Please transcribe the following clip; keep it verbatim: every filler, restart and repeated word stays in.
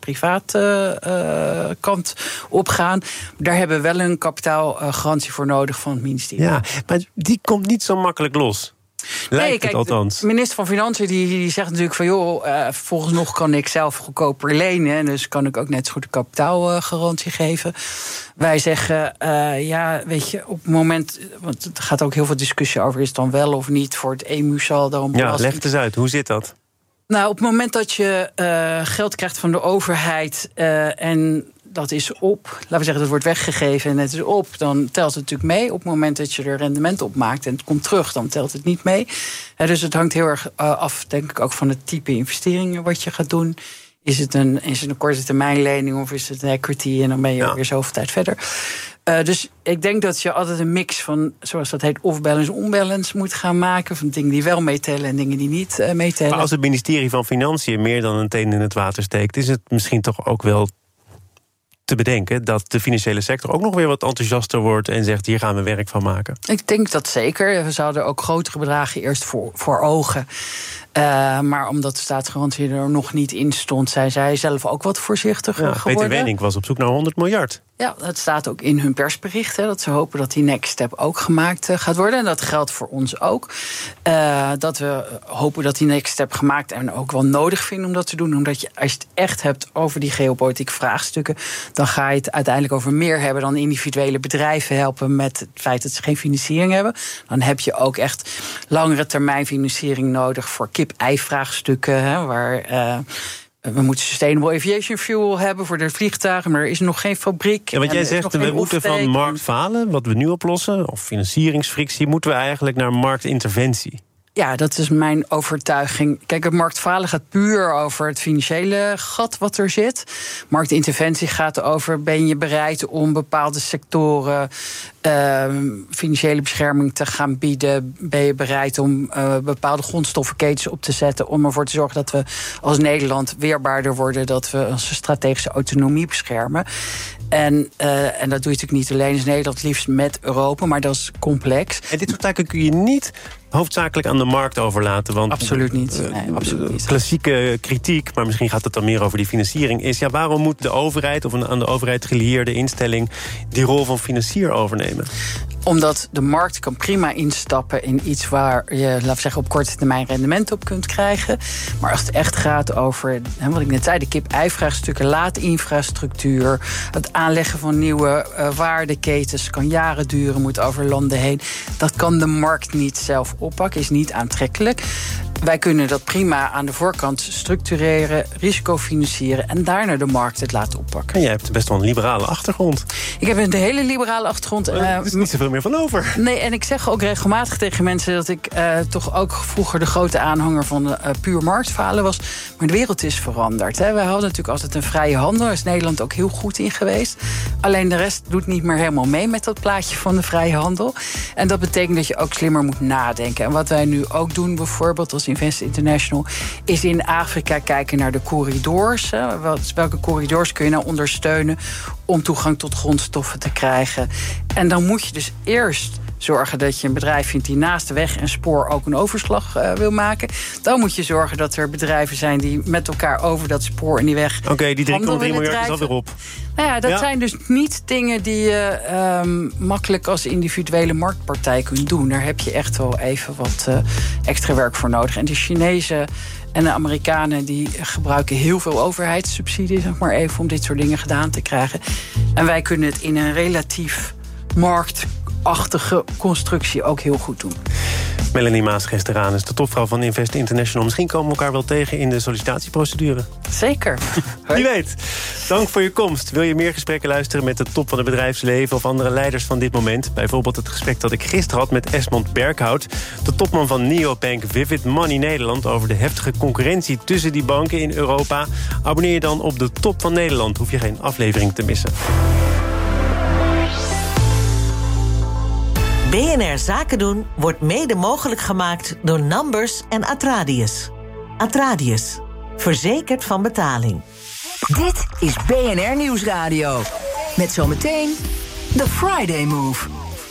privaat uh, uh, kant op gaan. Daar hebben we wel een kapitaalgarantie voor nodig van het ministerie. Ja, maar die komt niet zo makkelijk los. Lijkt nee, kijk, het althans. De minister van Financiën die, die zegt natuurlijk van... joh, uh, volgens nog kan ik zelf goedkoper lenen... dus kan ik ook net zo goed een kapitaalgarantie uh, geven. Wij zeggen, uh, ja, weet je, op het moment... want er gaat ook heel veel discussie over... is het dan wel of niet voor het E M U-saldo... Ja, leg het eens uit. Hoe zit dat? Nou, op het moment dat je uh, geld krijgt van de overheid... Uh, en dat is op, laten we zeggen, dat wordt weggegeven en het is op... dan telt het natuurlijk mee. Op het moment dat je er rendement op maakt en het komt terug... dan telt het niet mee. Uh, dus het hangt heel erg uh, af, denk ik, ook van het type investeringen... wat je gaat doen. Is het een, is het een korte termijn lening of is het een equity... en dan ben je ja. weer zoveel tijd verder. Uh, dus ik denk dat je altijd een mix van, zoals dat heet... off-balance, on-balance moet gaan maken... van dingen die wel meetellen en dingen die niet uh, meetellen. Maar als het ministerie van Financiën meer dan een teen in het water steekt... is het misschien toch ook wel te bedenken dat de financiële sector ook nog weer wat enthousiaster wordt en zegt, hier gaan we werk van maken? Ik denk dat zeker. We zouden ook grotere bedragen eerst voor, voor ogen. Uh, maar omdat de staatsgarantie er nog niet in stond, zijn zij zelf ook wat voorzichtiger ja, geworden. Peter Wennink was op zoek naar honderd miljard. Ja, dat staat ook in hun persbericht. Hè, dat ze hopen dat die next step ook gemaakt uh, gaat worden. En dat geldt voor ons ook. Uh, dat we hopen dat die next step gemaakt en ook wel nodig vinden om dat te doen. Omdat je, als je het echt hebt over die geopolitieke vraagstukken, dan ga je het uiteindelijk over meer hebben dan individuele bedrijven helpen met het feit dat ze geen financiering hebben. Dan heb je ook echt langere termijn financiering nodig voor kip-ei-vraagstukken, hè, waar Uh, we moeten sustainable aviation fuel hebben voor de vliegtuigen, maar er is nog geen fabriek. Ja, want jij zegt, we moeten van marktfalen, wat we nu oplossen, of financieringsfrictie, moeten we eigenlijk naar marktinterventie. Ja, dat is mijn overtuiging. Kijk, het marktfalen gaat puur over het financiële gat wat er zit. Marktinterventie gaat over, ben je bereid om bepaalde sectoren uh, financiële bescherming te gaan bieden? Ben je bereid om uh, bepaalde grondstoffenketens op te zetten om ervoor te zorgen dat we als Nederland weerbaarder worden, dat we onze strategische autonomie beschermen? En, uh, en dat doe je natuurlijk niet alleen als Nederland, liefst met Europa, maar dat is complex. En dit soort taken kun je niet hoofdzakelijk aan de markt overlaten. Want absoluut niet. Nee, uh, absoluut niet. Klassieke kritiek, maar misschien gaat het dan meer over die financiering, is ja, waarom moet de overheid of een aan de overheid gelieerde instelling die rol van financier overnemen? Omdat de markt kan prima instappen in iets waar je, laten we zeggen, op korte termijn rendement op kunt krijgen. Maar als het echt gaat over, wat ik net zei, de kip-ei-vraagstukken, laadinfrastructuur, het aanleggen van nieuwe uh, waardeketens kan jaren duren, moet over landen heen. Dat kan de markt niet zelf oppakken, is niet aantrekkelijk. Wij kunnen dat prima aan de voorkant structureren, risico financieren en daarna de markt het laten oppakken. En jij hebt best wel een liberale achtergrond. Ik heb een hele liberale achtergrond. Uh, er is niet zoveel meer van over. Nee, en ik zeg ook regelmatig tegen mensen dat ik uh, toch ook vroeger de grote aanhanger van uh, puur marktfalen was. Maar de wereld is veranderd. Hè. Wij hadden natuurlijk altijd een vrije handel. Daar is Nederland ook heel goed in geweest. Alleen de rest doet niet meer helemaal mee met dat plaatje van de vrije handel. En dat betekent dat je ook slimmer moet nadenken. En wat wij nu ook doen, bijvoorbeeld als Invest International, is in Afrika kijken naar de corridors. Hè. Welke corridors kun je nou ondersteunen om toegang tot grondstoffen te krijgen? En dan moet je dus eerst zorgen dat je een bedrijf vindt die naast de weg en spoor ook een overslag uh, wil maken. Dan moet je zorgen dat er bedrijven zijn die met elkaar over dat spoor en die weg. Oké, okay, die drie komma drie miljard is alweer op. Nou ja, dat ja. zijn dus niet dingen die je um, makkelijk als individuele marktpartij kunt doen. Daar heb je echt wel even wat uh, extra werk voor nodig. En de Chinezen en de Amerikanen die gebruiken heel veel overheidssubsidies, zeg maar even, om dit soort dingen gedaan te krijgen. En wij kunnen het in een relatief marktachtige constructie ook heel goed doen. Melanie Maas-Gesteranus, de topvrouw van Invest International. Misschien komen we elkaar wel tegen in de sollicitatieprocedure. Zeker. Wie weet. Dank voor je komst. Wil je meer gesprekken luisteren met de top van het bedrijfsleven of andere leiders van dit moment? Bijvoorbeeld het gesprek dat ik gisteren had met Esmond Berghout, de topman van neobank Vivid Money Nederland, over de heftige concurrentie tussen die banken in Europa. Abonneer je dan op de Top van Nederland. Hoef je geen aflevering te missen. B N R Zaken doen wordt mede mogelijk gemaakt door Numbers en Atradius. Atradius, verzekerd van betaling. Dit is B N R Nieuwsradio. Met zometeen The Friday Move.